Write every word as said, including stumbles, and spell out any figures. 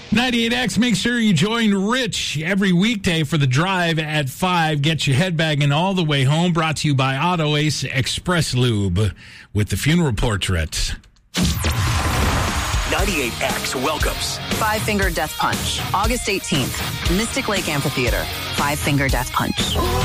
ninety-eight X, make sure you join Rich every weekday for the drive at five. Get you headbanging all the way home. Brought to you by Auto Ace Express Lube with the funeral portraits. ninety-eight X welcomes Five Finger Death Punch, August eighteenth, Mystic Lake Amphitheater. Five Finger Death Punch.